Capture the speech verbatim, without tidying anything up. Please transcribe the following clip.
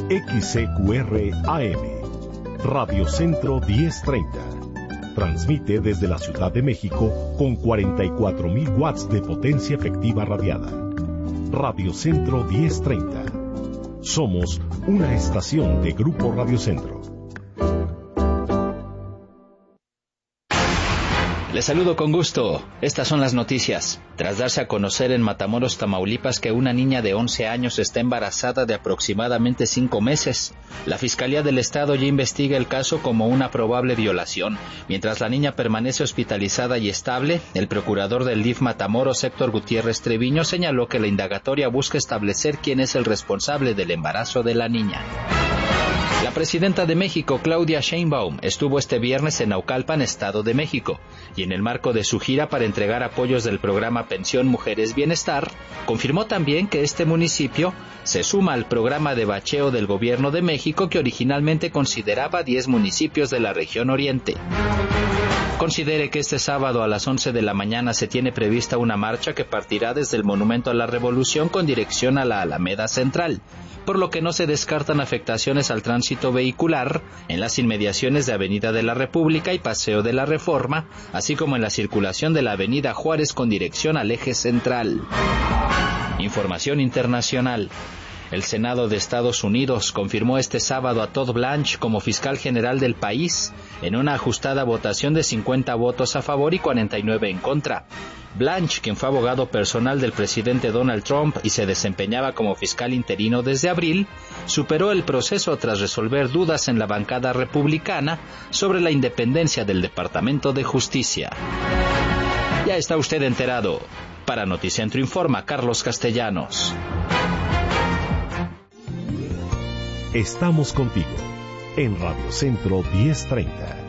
X C Q R A M, Radio Centro diez treinta. Transmite desde la Ciudad de México con cuarenta y cuatro mil watts de potencia efectiva radiada. Radio Centro diez treinta. Somos una estación de Grupo Radio Centro. Les saludo con gusto. Estas son las noticias. Tras darse a conocer en Matamoros, Tamaulipas, que una niña de once años está embarazada de aproximadamente cinco meses, la Fiscalía del Estado ya investiga el caso como una probable violación. Mientras la niña permanece hospitalizada y estable, el procurador del D I F Matamoros, Héctor Gutiérrez Treviño, señaló que la indagatoria busca establecer quién es el responsable del embarazo de la niña. La presidenta de México, Claudia Sheinbaum, estuvo este viernes en Naucalpan, Estado de México, y en el marco de su gira para entregar apoyos del programa Pensión Mujeres Bienestar, confirmó también que este municipio se suma al programa de bacheo del Gobierno de México, que originalmente consideraba diez municipios de la región oriente. Considere que este sábado a las once de la mañana se tiene prevista una marcha que partirá desde el Monumento a la Revolución con dirección a la Alameda Central, por lo que no se descartan afectaciones al tránsito vehicular en las inmediaciones de Avenida de la República y Paseo de la Reforma, así como en la circulación de la Avenida Juárez con dirección al eje central. Información internacional. El Senado de Estados Unidos confirmó este sábado a Todd Blanche como fiscal general del país en una ajustada votación de cincuenta votos a favor y cuarenta y nueve en contra. Blanche, quien fue abogado personal del presidente Donald Trump y se desempeñaba como fiscal interino desde abril, superó el proceso tras resolver dudas en la bancada republicana sobre la independencia del Departamento de Justicia. Ya está usted enterado. Para Noticentro informa Carlos Castellanos. Estamos contigo en Radio Centro diez treinta.